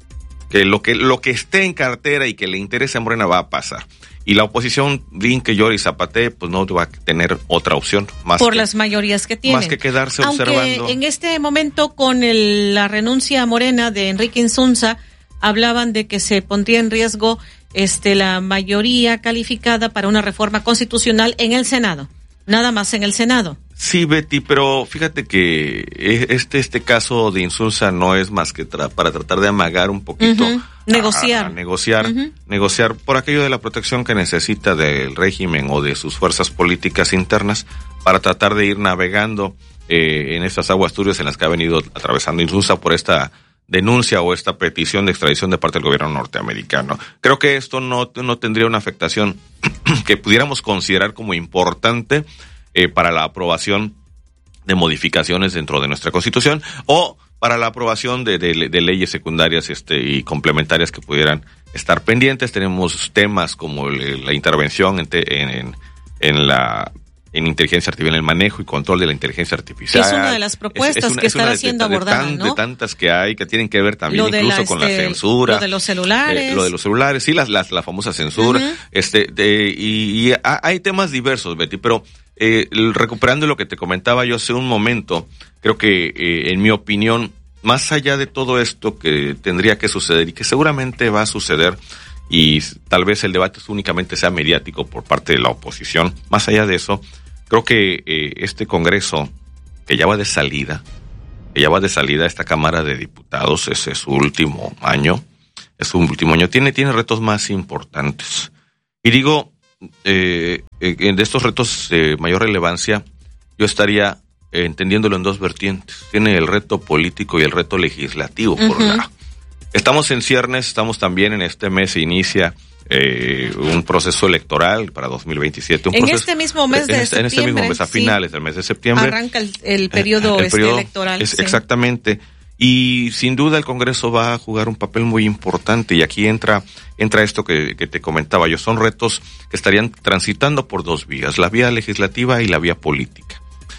Que lo que, lo que esté en cartera y que le interese a Morena va a pasar. Y la oposición, bien que llore y zapatee, pues no va a tener otra opción. Más Por que, las mayorías que tienen. Más que quedarse Aunque observando. En este momento, con el, la renuncia a Morena de Enrique Insunza, hablaban de que se pondría en riesgo este, la mayoría calificada para una reforma constitucional en el Senado. Nada más en el Senado. Sí, Betty, pero fíjate que este este caso de Insulza no es más que tra- para tratar de amagar un poquito. Uh-huh. Negociar. A, a negociar, uh-huh. negociar por aquello de la protección que necesita del régimen o de sus fuerzas políticas internas para tratar de ir navegando eh, en estas aguas turbias en las que ha venido atravesando Insulza por esta denuncia o esta petición de extradición de parte del gobierno norteamericano. Creo que esto no, no tendría una afectación que pudiéramos considerar como importante eh, para la aprobación de modificaciones dentro de nuestra Constitución o para la aprobación de, de, de leyes secundarias este, y complementarias que pudieran estar pendientes. Tenemos temas como el, la intervención en, te, en, en, en la en inteligencia artificial, en el manejo y control de la inteligencia artificial. Es una de las propuestas es, es una, que estará siendo de, abordada, de, tan, ¿no? De tantas que hay, que tienen que ver también lo incluso la, con este, la censura. Lo de los celulares. Eh, lo de los celulares, sí, la, la, la famosa censura. Uh-huh. este de, y, y hay temas diversos, Betty, pero eh, recuperando lo que te comentaba yo hace un momento, creo que, eh, en mi opinión, más allá de todo esto que tendría que suceder y que seguramente va a suceder, y tal vez el debate únicamente sea mediático por parte de la oposición, más allá de eso, creo que eh, este Congreso, que ya va de salida, que ya va de salida, esta Cámara de Diputados, ese es su último año, es su último año, tiene, tiene retos más importantes. Y digo, eh, eh, de estos retos de mayor relevancia, yo estaría eh, entendiéndolo en dos vertientes. Tiene el reto político y el reto legislativo, por uh-huh. la Estamos en ciernes, estamos también en este mes, se inicia eh, un proceso electoral para dos mil veintisiete. Un en proceso, este mismo mes de en este, septiembre. En este mismo mes, a finales sí, del mes de septiembre. Arranca el, el periodo, el, el periodo este electoral. Es, sí. Exactamente. Y sin duda el Congreso va a jugar un papel muy importante, y aquí entra entra esto que, que te comentaba yo. Son retos que estarían transitando por dos vías, la vía legislativa y la vía política.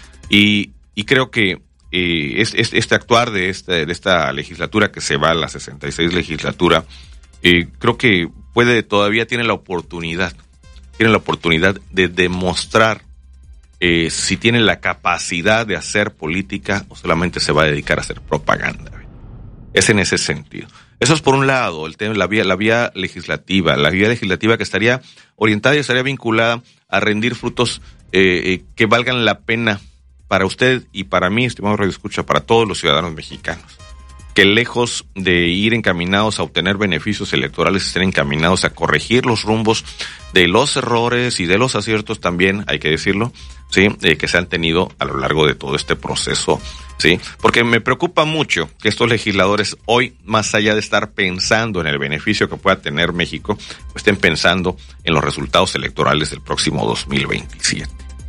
Y, y creo que Eh, es, es, este actuar de, este, de esta legislatura que se va a la sesenta y seis legislatura, eh, creo que puede, todavía tiene la oportunidad, tiene la oportunidad de demostrar eh, si tiene la capacidad de hacer política o solamente se va a dedicar a hacer propaganda. Es en ese sentido. Eso es por un lado, el tema, la vía, la vía legislativa, la vía legislativa que estaría orientada y estaría vinculada a rendir frutos eh, eh, que valgan la pena para usted y para mí, estimado Radio Escucha, para todos los ciudadanos mexicanos, que lejos de ir encaminados a obtener beneficios electorales, estén encaminados a corregir los rumbos de los errores y de los aciertos también, hay que decirlo, sí, eh, que se han tenido a lo largo de todo este proceso, sí, porque me preocupa mucho que estos legisladores hoy, más allá de estar pensando en el beneficio que pueda tener México, estén pensando en los resultados electorales del próximo dos mil veintisiete.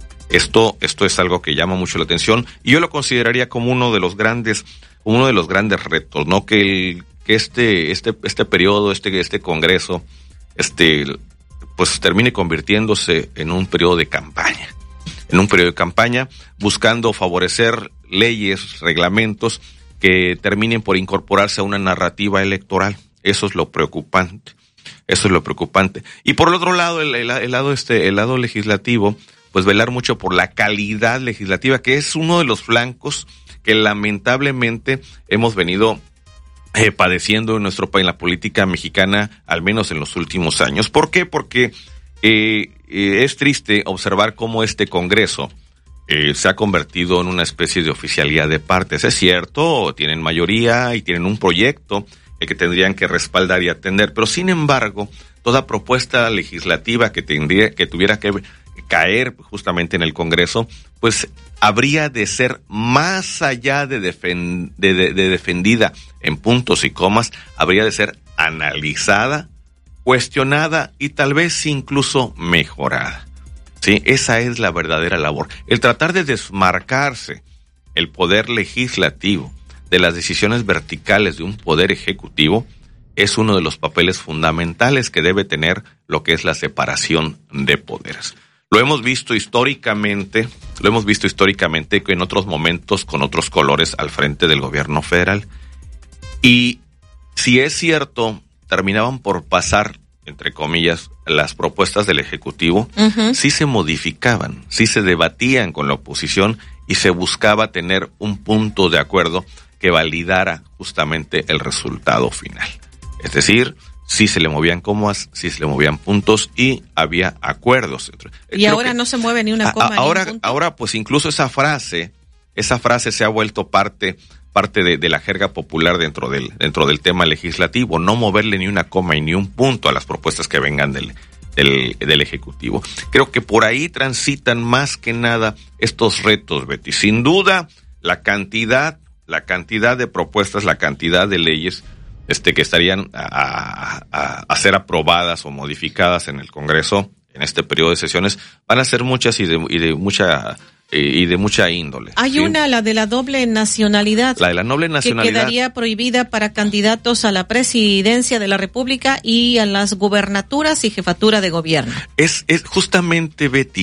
Esto, esto es algo que llama mucho la atención, y yo lo consideraría como uno de los grandes, uno de los grandes retos, ¿no? Que el, que este, este, este periodo, este, este congreso, este, pues termine convirtiéndose en un periodo de campaña, en un periodo de campaña, buscando favorecer leyes, reglamentos que terminen por incorporarse a una narrativa electoral. Eso es lo preocupante, eso es lo preocupante. Y por el otro lado, el, el, el lado este, el lado legislativo, pues velar mucho por la calidad legislativa, que es uno de los flancos que lamentablemente hemos venido eh, padeciendo en nuestro país, en la política mexicana, al menos en los últimos años. ¿Por qué? Porque eh, eh, es triste observar cómo este Congreso eh, se ha convertido en una especie de oficialía de partes. Es cierto, tienen mayoría y tienen un proyecto el que tendrían que respaldar y atender, pero sin embargo, toda propuesta legislativa que tendría, que tuviera que caer justamente en el Congreso, pues habría de ser más allá de, defen- de, de, de defendida en puntos y comas, habría de ser analizada, cuestionada y tal vez incluso mejorada. Sí, esa es la verdadera labor. El tratar de desmarcarse el poder legislativo de las decisiones verticales de un poder ejecutivo es uno de los papeles fundamentales que debe tener lo que es la separación de poderes. Lo hemos visto históricamente, lo hemos visto históricamente en otros momentos con otros colores al frente del gobierno federal. Y si es cierto, terminaban por pasar, entre comillas, las propuestas del Ejecutivo, uh-huh. sí se modificaban, sí se debatían con la oposición y se buscaba tener un punto de acuerdo que validara justamente el resultado final. Es decir, sí se le movían comas, sí se le movían puntos y había acuerdos. Y Creo ahora que, no se mueve ni una coma. A, ahora, ni un punto. ahora, pues incluso esa frase, esa frase se ha vuelto parte, parte de, de la jerga popular dentro del, dentro del tema legislativo. No moverle ni una coma y ni un punto a las propuestas que vengan del, del, del Ejecutivo. Creo que por ahí transitan más que nada estos retos, Betty. Sin duda, la cantidad, la cantidad de propuestas, la cantidad de leyes este que estarían a, a, a ser aprobadas o modificadas en el Congreso en este periodo de sesiones van a ser muchas y de, y de mucha y de mucha índole. Hay ¿sí? una, la de la doble nacionalidad. La de la doble nacionalidad. Que quedaría prohibida para candidatos a la presidencia de la República y a las gubernaturas y jefatura de gobierno. Es, es justamente, Betty,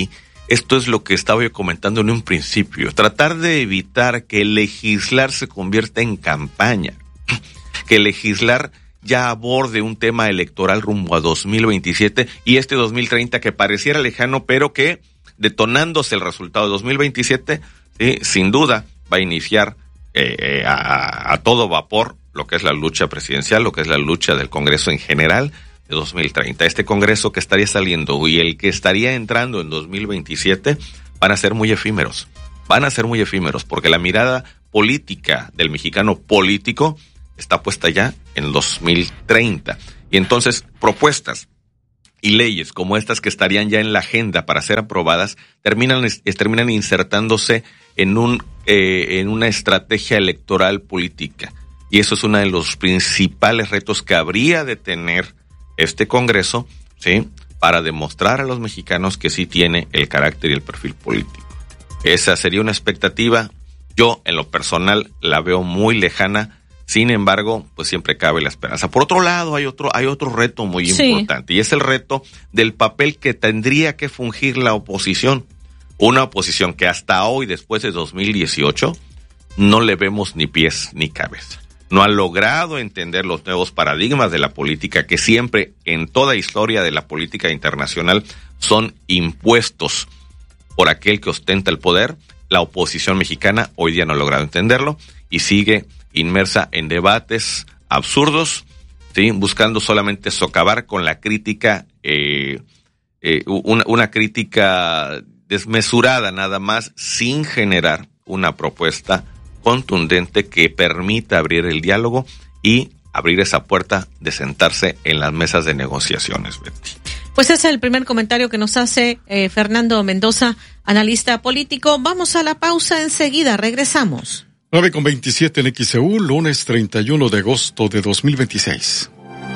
esto es lo que estaba yo comentando en un principio, tratar de evitar que legislar se convierta en campaña, que legislar ya aborde un tema electoral rumbo a dos mil veintisiete y este dos mil treinta que pareciera lejano, pero que detonándose el resultado de dos mil veintisiete, ¿sí?, sin duda va a iniciar eh, a, a todo vapor lo que es la lucha presidencial, lo que es la lucha del Congreso en general de dos mil treinta. Este Congreso que estaría saliendo y el que estaría entrando en dos mil veintisiete van a ser muy efímeros, van a ser muy efímeros porque la mirada política del mexicano político está puesta ya en dos mil treinta. Y entonces propuestas y leyes como estas que estarían ya en la agenda para ser aprobadas terminan, es, terminan insertándose en un eh, en una estrategia electoral política. Y eso es uno de los principales retos que habría de tener este Congreso, ¿sí?, para demostrar a los mexicanos que sí tiene el carácter y el perfil político. Esa sería una expectativa. Yo, en lo personal, la veo muy lejana. Sin embargo, pues siempre cabe la esperanza. Por otro lado, hay otro, hay otro reto muy sí. importante, y es el reto del papel que tendría que fungir la oposición. Una oposición que hasta hoy, después de dos mil dieciocho, no le vemos ni pies ni cabeza. No ha logrado entender los nuevos paradigmas de la política que siempre, en toda historia de la política internacional, son impuestos por aquel que ostenta el poder. La oposición mexicana hoy día no ha logrado entenderlo y sigue inmersa en debates absurdos, ¿sí?, buscando solamente socavar con la crítica, eh, eh, una, una crítica desmesurada nada más, sin generar una propuesta contundente que permita abrir el diálogo y abrir esa puerta de sentarse en las mesas de negociaciones, Betty. Pues ese es el primer comentario que nos hace eh, Fernando Mendoza, analista político. Vamos a la pausa, enseguida regresamos. nueve con veintisiete en X E U, lunes treinta y uno de agosto de dos mil veintiséis.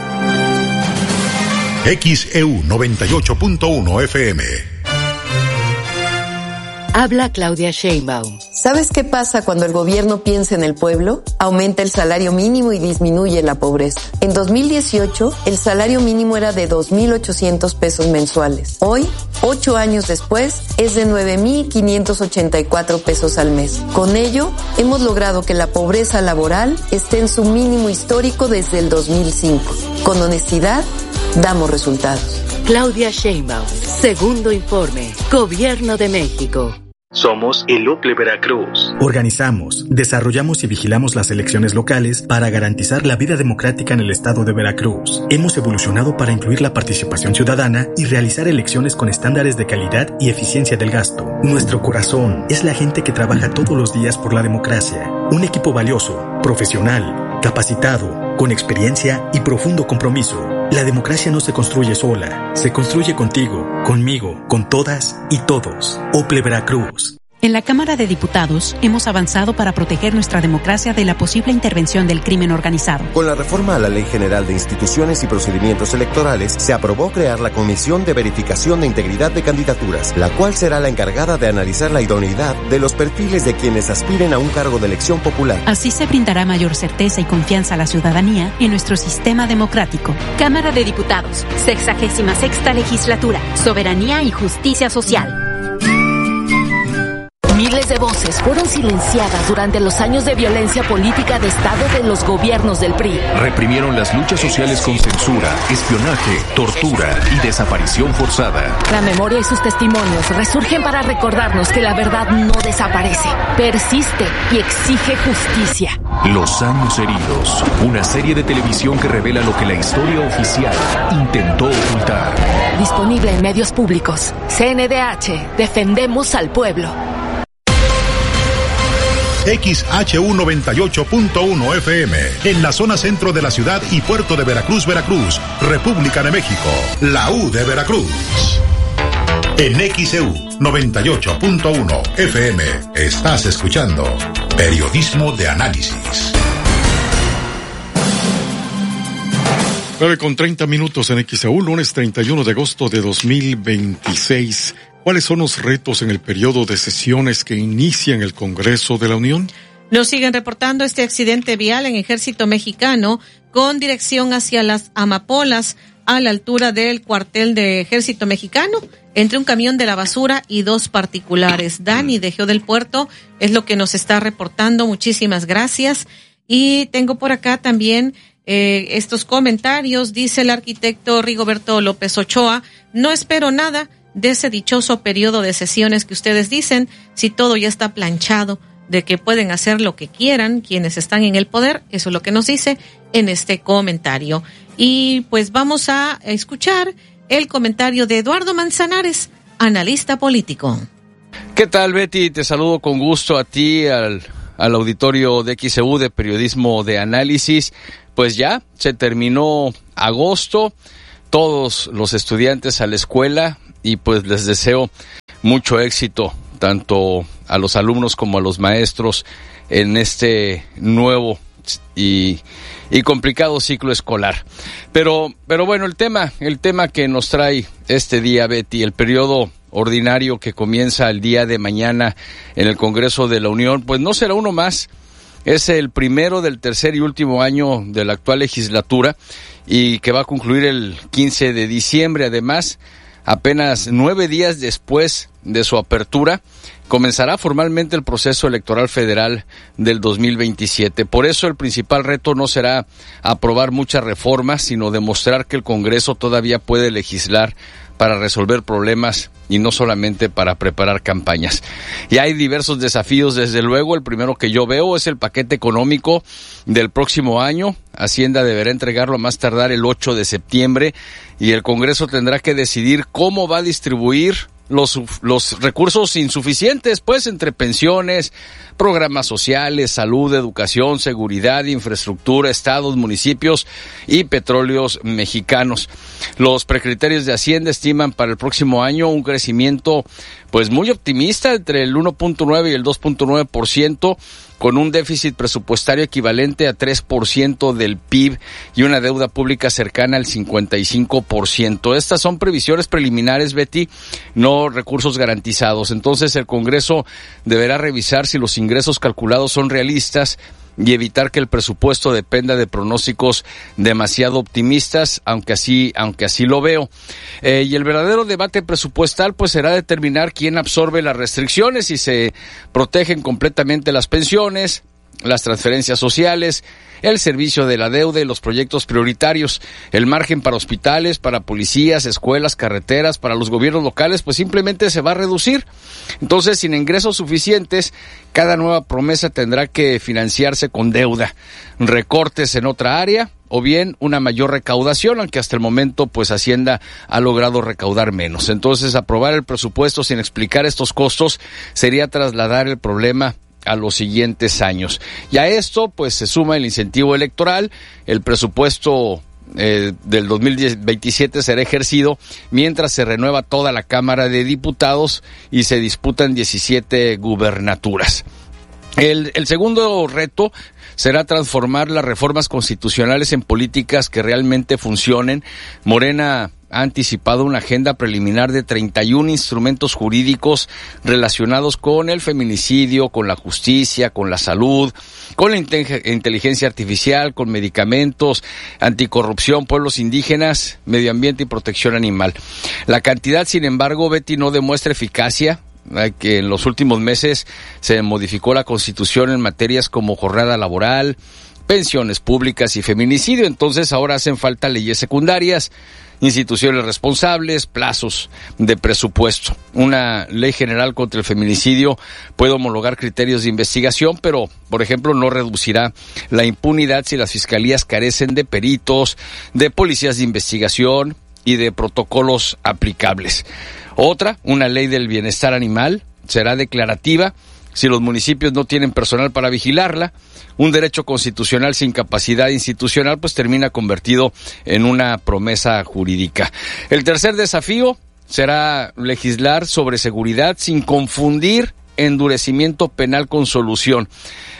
X E U noventa y ocho punto uno F M. Habla Claudia Sheinbaum. ¿Sabes qué pasa cuando el gobierno piensa en el pueblo? Aumenta el salario mínimo y disminuye la pobreza. En dos mil dieciocho, el salario mínimo era de dos mil ochocientos pesos mensuales. Hoy, ocho años después, es de nueve mil quinientos ochenta y cuatro pesos al mes. Con ello, hemos logrado que la pobreza laboral esté en su mínimo histórico desde el dos mil cinco. Con honestidad, damos resultados. Claudia Sheinbaum, segundo informe, Gobierno de México. Somos el O P L E Veracruz. Organizamos, desarrollamos y vigilamos las elecciones locales para garantizar la vida democrática en el estado de Veracruz. Hemos evolucionado para incluir la participación ciudadana y realizar elecciones con estándares de calidad y eficiencia del gasto. Nuestro corazón es la gente que trabaja todos los días por la democracia. Un equipo valioso, profesional, capacitado, con experiencia y profundo compromiso. La democracia no se construye sola, se construye contigo, conmigo, con todas y todos. O P L E Veracruz. En la Cámara de Diputados hemos avanzado para proteger nuestra democracia de la posible intervención del crimen organizado. Con la reforma a la Ley General de Instituciones y Procedimientos Electorales, se aprobó crear la Comisión de Verificación de Integridad de Candidaturas, la cual será la encargada de analizar la idoneidad de los perfiles de quienes aspiren a un cargo de elección popular. Así se brindará mayor certeza y confianza a la ciudadanía en nuestro sistema democrático. Cámara de Diputados, sexagésima sexta legislatura, soberanía y justicia social. Miles de voces fueron silenciadas durante los años de violencia política de Estado de los gobiernos del P R I. Reprimieron las luchas sociales con censura, espionaje, tortura y desaparición forzada. La memoria y sus testimonios resurgen para recordarnos que la verdad no desaparece, persiste y exige justicia. Los años heridos, una serie de televisión que revela lo que la historia oficial intentó ocultar. Disponible en medios públicos. C N D H, defendemos al pueblo. X H U noventa y ocho punto uno F M, en la zona centro de la ciudad y puerto de Veracruz, Veracruz, República de México, la U de Veracruz. En X E U noventa y ocho punto uno F M, estás escuchando Periodismo de Análisis. nueve con treinta minutos en X E U, lunes treinta y uno de agosto de dos mil veintiséis. ¿Cuáles son los retos en el periodo de sesiones que inicia en el Congreso de la Unión? Nos siguen reportando este accidente vial en Ejército Mexicano con dirección hacia las Amapolas. a la altura del cuartel de Ejército Mexicano, entre un camión de la basura y dos particulares. Dani de Geo del Puerto es lo que nos está reportando. Muchísimas gracias. Y tengo por acá también eh, estos comentarios. Dice el arquitecto Rigoberto López Ochoa: no espero nada de ese dichoso periodo de sesiones que ustedes dicen, si todo ya está planchado, de que pueden hacer lo que quieran quienes están en el poder. Eso es lo que nos dice en este comentario. Y pues vamos a escuchar el comentario de Eduardo Manzanares, analista político. ¿Qué tal, Betty? Te saludo con gusto a ti, al, al auditorio de X E U de Periodismo de Análisis. Pues ya se terminó agosto, todos los estudiantes a la escuela, y pues les deseo mucho éxito, tanto a los alumnos como a los maestros, en este nuevo y, y complicado ciclo escolar. Pero, pero bueno, el tema, el tema que nos trae este día, Betty, el periodo ordinario que comienza el día de mañana en el Congreso de la Unión, pues no será uno más. Es el primero del tercer y último año de la actual legislatura y que va a concluir el quince de diciembre. Además, apenas nueve días después de su apertura, comenzará formalmente el proceso electoral federal del dos mil veintisiete. Por eso el principal reto no será aprobar muchas reformas, sino demostrar que el Congreso todavía puede legislar para resolver problemas y no solamente para preparar campañas. Y hay diversos desafíos, desde luego. El primero que yo veo es el paquete económico del próximo año. Hacienda deberá entregarlo a más tardar el ocho de septiembre y el Congreso tendrá que decidir cómo va a distribuir los los recursos insuficientes, pues, entre pensiones, programas sociales, salud, educación, seguridad, infraestructura, estados, municipios y petróleos mexicanos. Los precriterios de Hacienda estiman para el próximo año un crecimiento pues muy optimista, entre el uno punto nueve y el dos punto nueve por ciento, con un déficit presupuestario equivalente a tres por ciento del P I B y una deuda pública cercana al cincuenta y cinco por ciento. Estas son previsiones preliminares, Betty, no recursos garantizados. Entonces el Congreso deberá revisar si los ingresos calculados son realistas y evitar que el presupuesto dependa de pronósticos demasiado optimistas, aunque así, aunque así lo veo. Eh, y el verdadero debate presupuestal pues será determinar quién absorbe las restricciones, si se protegen completamente las pensiones, las transferencias sociales, el servicio de la deuda y los proyectos prioritarios. El margen para hospitales, para policías, escuelas, carreteras, para los gobiernos locales, pues simplemente se va a reducir. Entonces, sin ingresos suficientes, cada nueva promesa tendrá que financiarse con deuda, recortes en otra área o bien una mayor recaudación, aunque hasta el momento pues Hacienda ha logrado recaudar menos. Entonces, aprobar el presupuesto sin explicar estos costos sería trasladar el problema a los siguientes años. Y a esto pues se suma el incentivo electoral. El presupuesto eh, del dos mil veintisiete será ejercido mientras se renueva toda la Cámara de Diputados y se disputan diecisiete gubernaturas. El, el segundo reto será transformar las reformas constitucionales en políticas que realmente funcionen. Morena ha anticipado una agenda preliminar de treinta y un instrumentos jurídicos relacionados con el feminicidio, con la justicia, con la salud, con la inteligencia artificial, con medicamentos, anticorrupción, pueblos indígenas, medio ambiente y protección animal. La cantidad, sin embargo, Betty, no demuestra eficacia. Que en los últimos meses se modificó la Constitución en materias como jornada laboral, pensiones públicas y feminicidio. Entonces ahora hacen falta leyes secundarias, instituciones responsables, plazos de presupuesto. Una ley general contra el feminicidio puede homologar criterios de investigación, pero, por ejemplo, no reducirá la impunidad si las fiscalías carecen de peritos, de policías de investigación y de protocolos aplicables. Otra, una ley del bienestar animal, será declarativa si los municipios no tienen personal para vigilarla. Un derecho constitucional sin capacidad institucional pues termina convertido en una promesa jurídica. El tercer desafío será legislar sobre seguridad sin confundir endurecimiento penal con solución.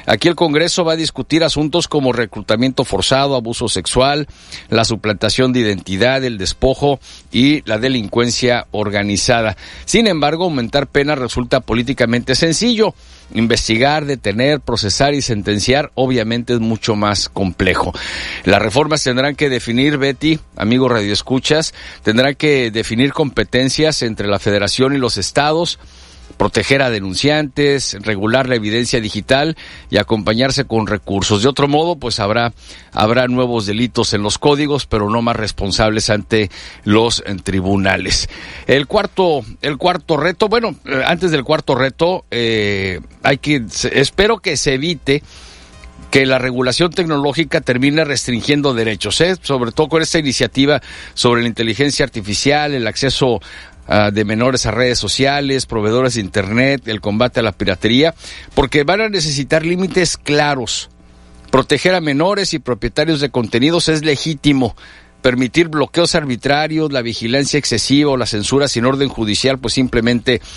Aquí el Congreso va a discutir asuntos como reclutamiento forzado, abuso sexual, la suplantación de identidad, el despojo y la delincuencia organizada. Sin embargo, aumentar penas resulta políticamente sencillo. Investigar, detener, procesar y sentenciar obviamente es mucho más complejo. Las reformas tendrán que definir, Betty, amigos radioescuchas, tendrán que definir competencias entre la Federación y los estados, proteger a denunciantes, regular la evidencia digital y acompañarse con recursos. De otro modo, pues habrá habrá nuevos delitos en los códigos, pero no más responsables ante los en tribunales. El cuarto el cuarto reto, bueno, antes del cuarto reto, eh, hay que espero que se evite que la regulación tecnológica termine restringiendo derechos, ¿eh? Sobre todo con esta iniciativa sobre la inteligencia artificial, el acceso Uh, de menores a redes sociales, proveedores de internet, el combate a la piratería, porque van a necesitar límites claros. Proteger a menores y propietarios de contenidos es legítimo. Permitir bloqueos arbitrarios, la vigilancia excesiva o la censura sin orden judicial, pues simplemente